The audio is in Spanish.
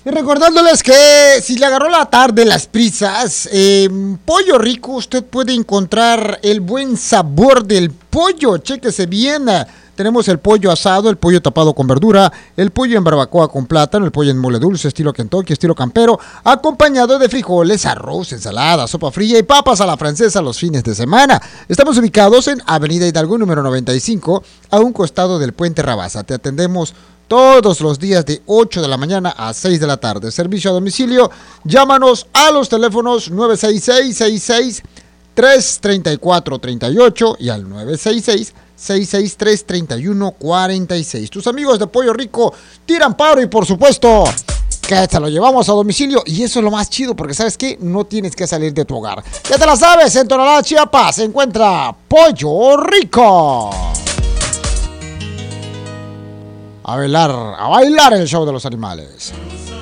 Y recordándoles que si le agarró la tarde las prisas, Pollo Rico, usted puede encontrar el buen sabor del pollo. Chéquese bien. Tenemos el pollo asado, el pollo tapado con verdura, el pollo en barbacoa con plátano, el pollo en mole dulce, estilo Kentucky, estilo campero, acompañado de frijoles, arroz, ensalada, sopa fría y papas a la francesa los fines de semana. Estamos ubicados en Avenida Hidalgo, número 95, a un costado del Puente Rabasa. Te atendemos todos los días de 8 de la mañana a 6 de la tarde. Servicio a domicilio, llámanos a los teléfonos 966-66-334-38 y al 966-663-3146. Tus amigos de Pollo Rico tiran paro y por supuesto que te lo llevamos a domicilio. Y eso es lo más chido porque ¿sabes qué? No tienes que salir de tu hogar. Ya te la sabes, en Tonalá, Chiapas se encuentra Pollo Rico. A bailar el show de los animales.